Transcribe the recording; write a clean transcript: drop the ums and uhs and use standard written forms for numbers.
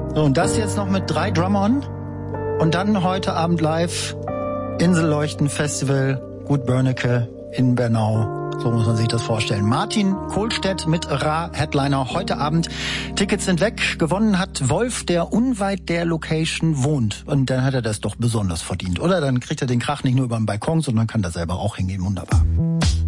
So, und das jetzt noch mit 3 Drummern und dann heute Abend live Inselleuchten Festival, Gut Börnecke in Bernau. So muss man sich das vorstellen. Martin Kohlstedt mit Ra Headliner heute Abend. Tickets sind weg. Gewonnen hat Wolf, der unweit der Location wohnt. Und dann hat er das doch besonders verdient, oder? Dann kriegt er den Krach nicht nur über den Balkon, sondern kann da selber auch hingehen. Wunderbar.